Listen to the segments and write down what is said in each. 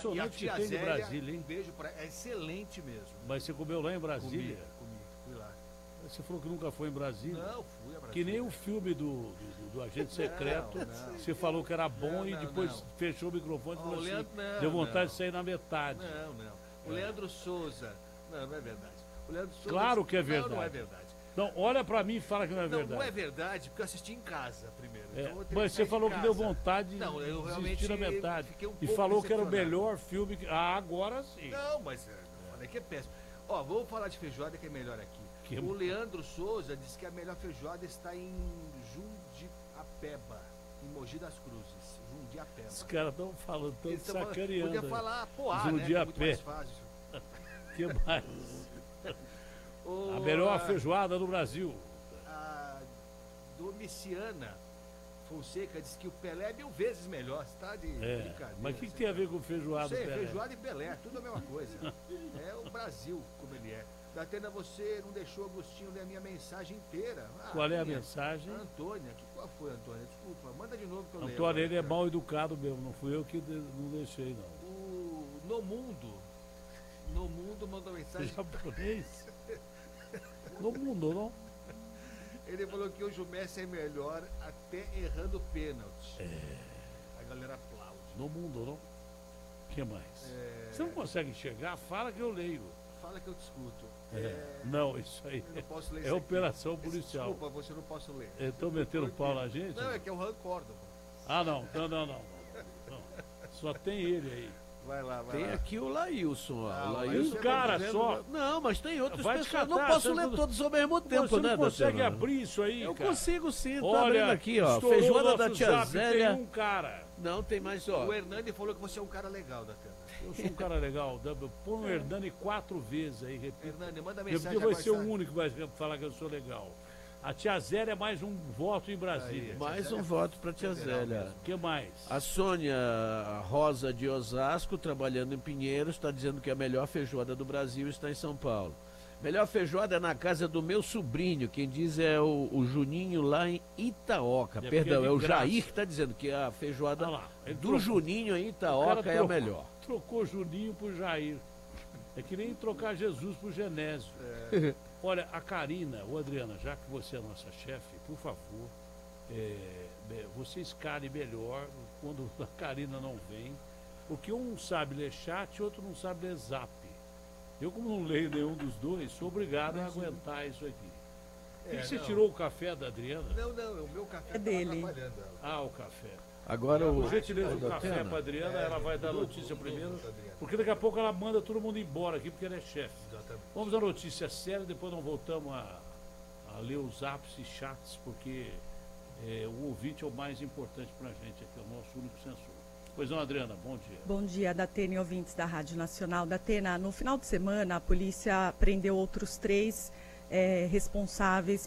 impressionante que tem de Brasília, hein? Beijo pra... É excelente mesmo. Mas você comeu lá em Brasília? Comi, fui lá. Você falou que nunca foi em Brasília? Não, fui a Brasília. Que nem o filme do agente secreto. Não. Você falou que era bom e depois fechou o microfone e falou assim, deu vontade de sair na metade. Não. O Leandro Souza... Não é verdade. O Leandro Souza... Claro que é verdade. Não é verdade. Não, olha pra mim e fala que não é verdade. Não é verdade, porque eu assisti em casa primeiro. Então mas você falou que deu vontade de eu desistir na metade. E falou que era o melhor filme. Agora sim. Não, mas olha que é péssimo. Ó, vamos falar de feijoada que é melhor aqui. O Leandro Souza disse que a melhor feijoada está em Jundiapeba, em Mogi das Cruzes. Jundiapeba. Os caras estão falando, estão sacaneando. Podia falar Poá, né? Que é muito mais fácil. Que mais? A melhor feijoada do Brasil. A Domiciana Fonseca disse que o Pelé é 1000 vezes melhor. Você tá de brincadeira. Mas o que tem a ver com feijoada? Não sei, feijoada e Pelé, tudo a mesma coisa. É o Brasil como ele é. Datena, você não deixou Agostinho ler a minha mensagem inteira. Qual é a mensagem? Antônia. Qual foi, Antônia? Desculpa, manda de novo que eu leio. Antônia, ele é mal educado mesmo, não fui eu que não deixei, não. No Mundo mandou mensagem. Japonês? No Mundo, não? Ele falou que hoje o Messi é melhor até errando pênalti. A galera aplaude. No Mundo, não? O que mais? Você não consegue enxergar? Fala que eu leio. Fala que eu te escuto. Não, isso aí eu não posso ler operação policial. Desculpa, você não posso ler. Estão metendo pau na gente? Não, é que é o Han Córdoba. Não. Só tem ele aí. Vai lá. Tem aqui o Laílson. O Laílson, cara só. Não, mas tem outras Vai pessoas. descartar, Não posso ler todos ao mesmo tempo, você né, não consegue Datena? abrir isso aí, Eu cara? consigo sim, tá Olha, abrindo aqui, ó. estourou Feijoada da nosso tia zap, Zélia. Tem um cara. Não, tem mais, ó. O Hernani falou que você é um cara legal, Datena. Eu sou um cara legal. Põe o Hernani 4 vezes aí, repita. Hernani, manda mensagem. Porque vai ser o único que vai falar que eu sou legal. A tia Zélia é mais um voto em Brasília. Mais um voto pra tia Zélia. O que mais? A Sônia Rosa de Osasco, trabalhando em Pinheiros, está dizendo que a melhor feijoada do Brasil está em São Paulo. Melhor feijoada é na casa do meu sobrinho. Quem diz é o Juninho lá em Itaoca. Perdão, é o Jair que está dizendo que a feijoada do Juninho em Itaoca é a melhor. Trocou Juninho por Jair. É que nem trocar Jesus por Genésio. Olha, a Karina, Adriana, já que você é nossa chefe, por favor, você escale melhor quando a Karina não vem, porque um não sabe ler chat e outro não sabe ler zap. Eu, como não leio nenhum dos dois, sou obrigado a aguentar isso aqui. Você tirou o café da Adriana? Não, o meu café é dele. O café. Agora por gentileza, o café para Adriana, ela vai dar a notícia primeiro, porque daqui a pouco ela manda todo mundo embora aqui, porque ela é chefe. Vamos à notícia séria, depois nós voltamos a ler os apps e chats, porque o ouvinte é o mais importante para a gente aqui, é o nosso único censor. Pois não, Adriana, bom dia. Bom dia, Datena e ouvintes da Rádio Nacional. Datena, no final de semana, a polícia prendeu outros 3 responsáveis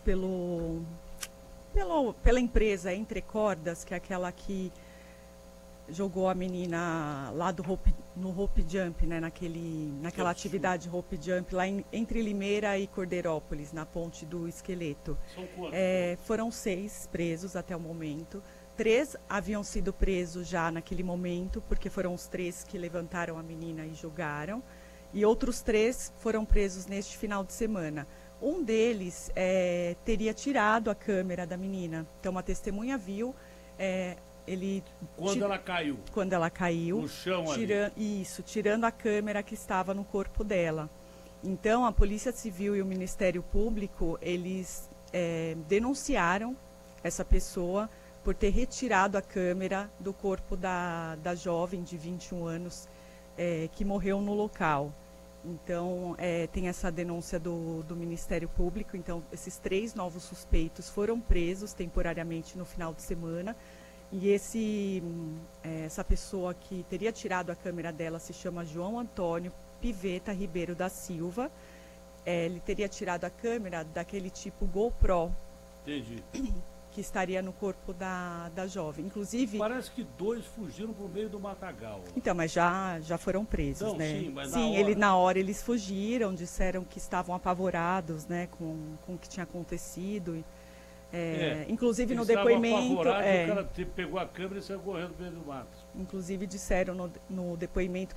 pela empresa Entre Cordas, que é aquela que jogou a menina lá no Hope Jump, né, naquela atividade Hope Jump, lá entre Limeira e Cordeirópolis, na ponte do Esqueleto. São quantos? Foram 6 presos até o momento. 3 haviam sido presos já naquele momento, porque foram os 3 que levantaram a menina e jogaram. E outros 3 foram presos neste final de semana. Um deles teria tirado a câmera da menina. Então, uma testemunha viu ele... Quando ela caiu? Quando ela caiu. No chão ali? Isso, tirando a câmera que estava no corpo dela. Então, a Polícia Civil e o Ministério Público, eles denunciaram essa pessoa por ter retirado a câmera do corpo da jovem de 21 anos que morreu no local. Então, tem essa denúncia do Ministério Público. Então, esses 3 novos suspeitos foram presos temporariamente no final de semana. E essa pessoa que teria tirado a câmera dela se chama João Antônio Piveta Ribeiro da Silva. Ele teria tirado a câmera daquele tipo GoPro. Entendi. Que estaria no corpo da jovem. Inclusive... Parece que 2 fugiram por meio do matagal. Então, mas já foram presos, então, né? Sim, mas na hora eles fugiram, disseram que estavam apavorados, né, com o que tinha acontecido. Inclusive no depoimento... O cara pegou a câmera e saiu correndo pelo mato. Inclusive disseram no depoimento